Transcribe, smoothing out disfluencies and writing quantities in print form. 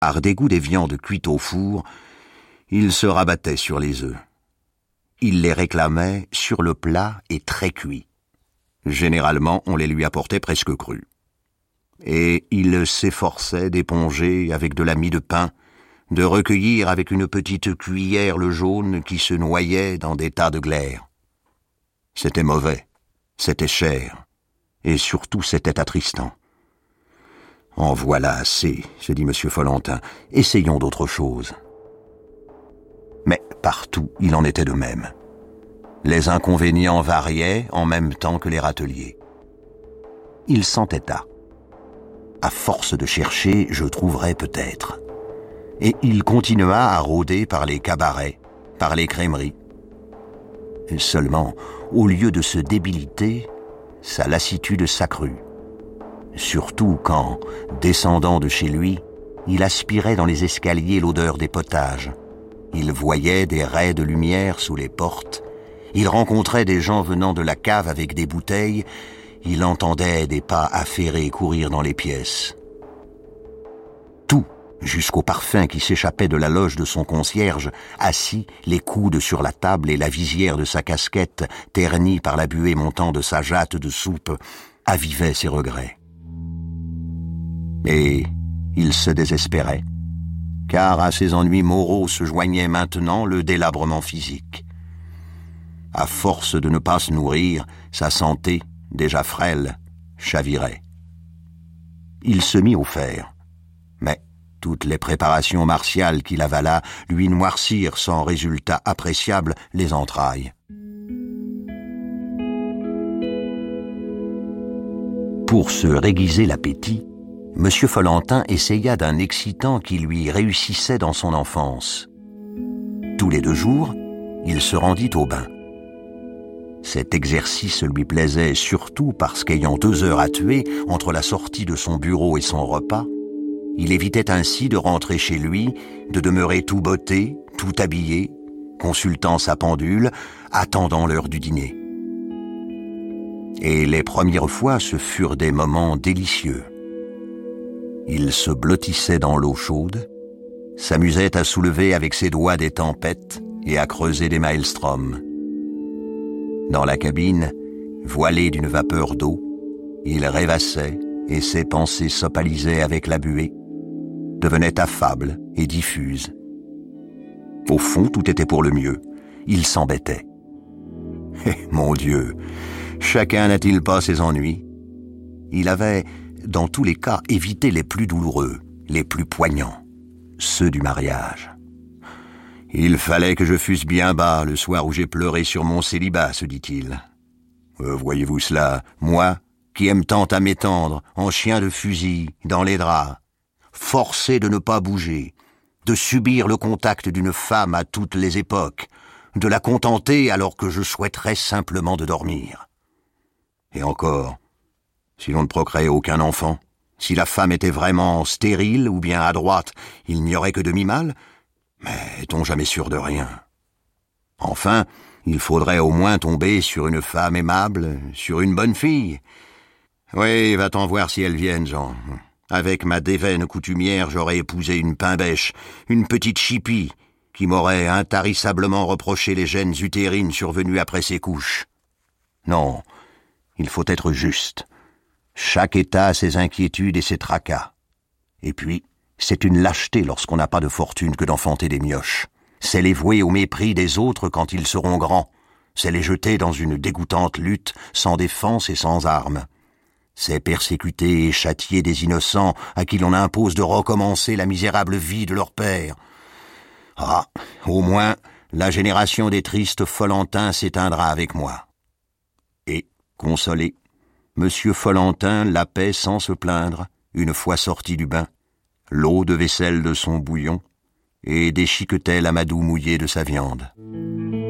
Par dégoût des viandes cuites au four, il se rabattait sur les œufs. Il les réclamait sur le plat et très cuits. Généralement, on les lui apportait presque crus. Et il s'efforçait d'éponger avec de la mie de pain, de recueillir avec une petite cuillère le jaune qui se noyait dans des tas de glaire. C'était mauvais, c'était cher, et surtout c'était attristant. « En voilà assez, » se dit M. Follentin, « essayons d'autre chose. » Mais partout, il en était de même. Les inconvénients variaient en même temps que les râteliers. Il s'entêta. À force de chercher, je trouverai peut-être. Et il continua à rôder par les cabarets, par les crèmeries. Seulement, au lieu de se débiliter, sa lassitude s'accrut. Surtout quand, descendant de chez lui, il aspirait dans les escaliers l'odeur des potages. Il voyait des raies de lumière sous les portes. Il rencontrait des gens venant de la cave avec des bouteilles. Il entendait des pas affairés courir dans les pièces. Tout, jusqu'au parfum qui s'échappait de la loge de son concierge, assis, les coudes sur la table et la visière de sa casquette, ternie par la buée montant de sa jatte de soupe, avivait ses regrets. Et il se désespérait, car à ses ennuis moraux se joignait maintenant le délabrement physique. À force de ne pas se nourrir, sa santé, déjà frêle, chavirait. Il se mit au fer, mais toutes les préparations martiales qu'il avala lui noircirent sans résultat appréciable les entrailles. Pour se réguiser l'appétit, M. Follentin essaya d'un excitant qui lui réussissait dans son enfance. Tous les 2 jours, il se rendit au bain. Cet exercice lui plaisait surtout parce qu'ayant 2 heures à tuer entre la sortie de son bureau et son repas, il évitait ainsi de rentrer chez lui, de demeurer tout botté, tout habillé, consultant sa pendule, attendant l'heure du dîner. Et les premières fois, ce furent des moments délicieux. Il se blottissait dans l'eau chaude, s'amusait à soulever avec ses doigts des tempêtes et à creuser des maelstroms. Dans la cabine, voilé d'une vapeur d'eau, il rêvassait et ses pensées s'opalisaient avec la buée, devenaient affables et diffuses. Au fond, tout était pour le mieux. Il s'embêtait. Mon Dieu, chacun n'a-t-il pas ses ennuis? Il avait, dans tous les cas, évité les plus douloureux, les plus poignants, ceux du mariage. Il fallait que je fusse bien bas le soir où j'ai pleuré sur mon célibat, se dit-il. Voyez-vous cela, moi, qui aime tant à m'étendre, en chien de fusil, dans les draps, forcé de ne pas bouger, de subir le contact d'une femme à toutes les époques, de la contenter alors que je souhaiterais simplement de dormir. Et encore, si l'on ne procréait aucun enfant, si la femme était vraiment stérile ou bien adroite, il n'y aurait que demi-mal, mais est-on jamais sûr de rien? Enfin, il faudrait au moins tomber sur une femme aimable, sur une bonne fille. Oui, va-t'en voir si elles viennent, Jean. Avec ma déveine coutumière, j'aurais épousé une pimbèche, une petite chipie, qui m'aurait intarissablement reproché les gènes utérines survenues après ses couches. Non, il faut être juste. Chaque état a ses inquiétudes et ses tracas. Et puis, c'est une lâcheté lorsqu'on n'a pas de fortune que d'enfanter des mioches. C'est les vouer au mépris des autres quand ils seront grands. C'est les jeter dans une dégoûtante lutte, sans défense et sans armes. C'est persécuter et châtier des innocents à qui l'on impose de recommencer la misérable vie de leur père. Ah, au moins, la génération des tristes Follentins s'éteindra avec moi. Et, consolé, M. Follentin lapait sans se plaindre, une fois sorti du bain, l'eau de vaisselle de son bouillon, et déchiquetait l'amadou mouillé de sa viande.